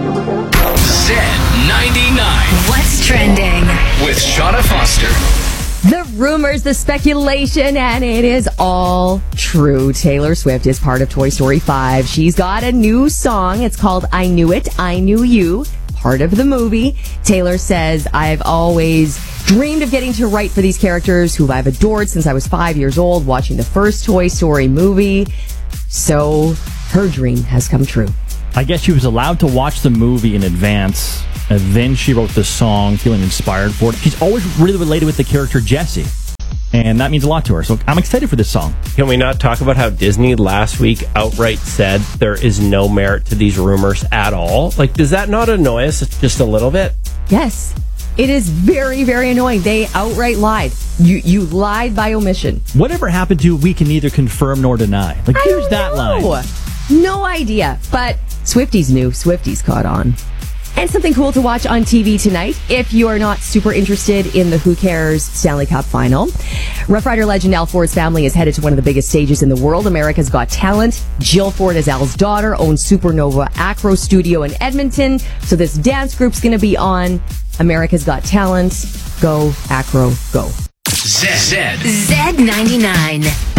Z99. What's trending? With Shauna Foster. The rumors, the speculation, and it is all true. Taylor Swift is part of Toy Story 5. She's got a new song. It's called I Knew It, I Knew You, part of the movie. Taylor says, I've always dreamed of getting to write for these characters who I've adored since I was 5 years old, watching the first Toy Story movie. So her dream has come true. I guess she was allowed to watch the movie in advance, and then she wrote the song, feeling inspired for it. She's always really related with the character Jessie, and that means a lot to her. So I'm excited for this song. Can we not talk about how Disney last week outright said there is no merit to these rumors at all? Like, does that not annoy us just a little bit? Yes, it is very, very annoying. They outright lied. You lied by omission. Whatever happened to we can neither confirm nor deny? Like, here's that line. No idea, but Swifties knew. Swifties caught on. And something cool to watch on TV tonight if you're not super interested in the Who Cares Stanley Cup final. Rough Rider legend Al Ford's family is headed to one of the biggest stages in the world, America's Got Talent. Jill Ford, as Al's daughter, owns Supernova Acro Studio in Edmonton. So this dance group's going to be on America's Got Talent. Go, Acro, go. Z. Z99.